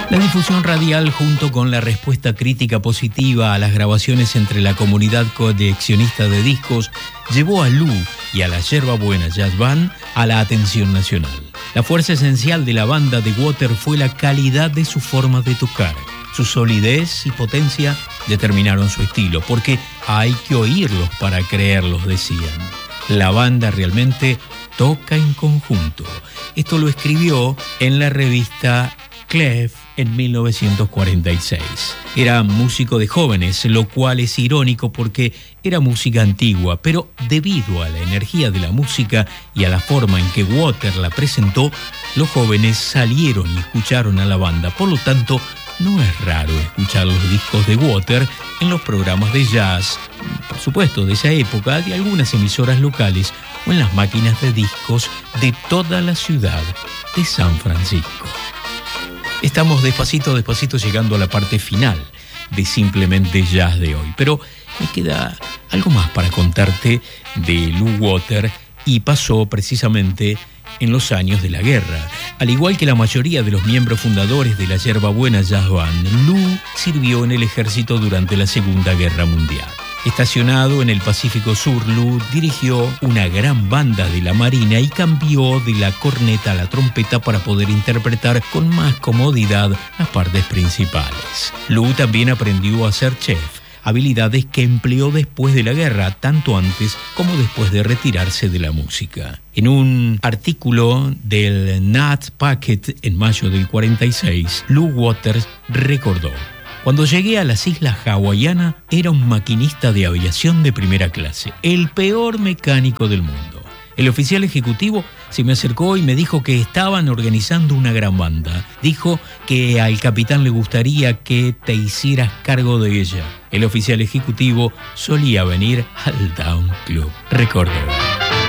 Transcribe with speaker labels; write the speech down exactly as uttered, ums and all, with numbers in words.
Speaker 1: La difusión radial, junto con la respuesta crítica positiva a las grabaciones entre la comunidad coleccionista de discos, llevó a Lou y a la Yerba Buena Jazz Band a la atención nacional. La fuerza esencial de la banda de Water fue la calidad de su forma de tocar. Su solidez y potencia determinaron su estilo, porque hay que oírlos para creerlos, decían. La banda realmente toca en conjunto. Esto lo escribió en la revista Clef en mil novecientos cuarenta y seis. Era músico de jóvenes, lo cual es irónico porque era música antigua, pero debido a la energía de la música y a la forma en que Water la presentó, los jóvenes salieron y escucharon a la banda. Por lo tanto, no es raro escuchar los discos de Water en los programas de jazz, por supuesto, de esa época, de algunas emisoras locales o en las máquinas de discos de toda la ciudad de San Francisco. Estamos despacito, despacito llegando a la parte final de Simplemente Jazz de hoy, pero me queda algo más para contarte de Lou Water, y pasó precisamente en los años de la guerra. Al igual que la mayoría de los miembros fundadores de la Yerba Buena Jazz Band, Lou sirvió en el ejército durante la Segunda Guerra Mundial. Estacionado en el Pacífico Sur, Lou dirigió una gran banda de la Marina y cambió de la corneta a la trompeta para poder interpretar con más comodidad las partes principales. Lou también aprendió a ser chef, habilidades que empleó después de la guerra, tanto antes como después de retirarse de la música. En un artículo del Nat Packet en mayo del cuarenta y seis, Lou Waters recordó: cuando llegué a las islas hawaianas, era un maquinista de aviación de primera clase, el peor mecánico del mundo. El oficial ejecutivo se me acercó y me dijo que estaban organizando una gran banda. Dijo que al capitán le gustaría que te hicieras cargo de ella. El oficial ejecutivo solía venir al Down Club, recordó.